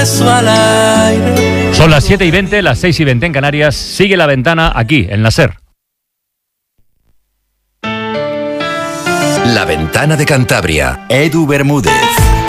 Son las 7:20, las 6:20 en Canarias. Sigue La Ventana aquí, en la SER. La Ventana de Cantabria. Edu Bermúdez.